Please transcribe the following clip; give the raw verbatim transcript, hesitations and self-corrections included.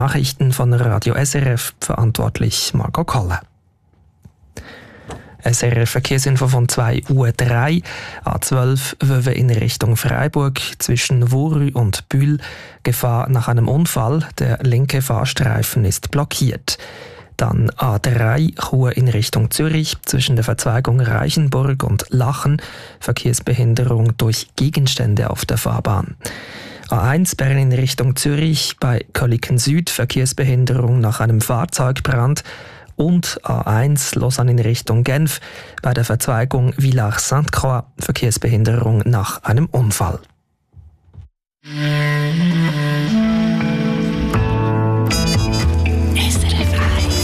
Nachrichten von Radio S R F, verantwortlich Marco Kolle. S R F-Verkehrsinfo von zwei Uhr drei, A zwölf Wöwe in Richtung Freiburg, zwischen Worü und Bühl, Gefahr nach einem Unfall, der linke Fahrstreifen ist blockiert. Dann A drei Chur in Richtung Zürich, zwischen der Verzweigung Reichenburg und Lachen, Verkehrsbehinderung durch Gegenstände auf der Fahrbahn. A eins Bern in Richtung Zürich, bei Köliken Süd, Verkehrsbehinderung nach einem Fahrzeugbrand. Und A eins Lausanne in Richtung Genf, bei der Verzweigung Villars-Sainte-Croix, Verkehrsbehinderung nach einem Unfall.